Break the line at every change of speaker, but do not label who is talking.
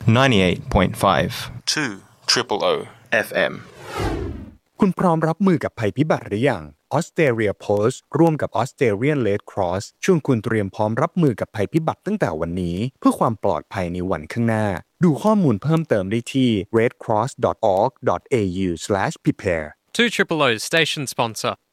98.5 2 FM
คุณพร้อมรับมือกับภัยพิบัติหรือยัง Australia Post ร่วมกับ Australian Red Cross ชวนคุณเตรียมพร้อมรับมือกับภัยพิบัติตั้งแต่วันนี้เพื่อความปลอดภัยในวันข้างหน้าดูข้อมูลเพิ่มเติมได้ที่ redcross.org.au/prepare
2 Station sponsor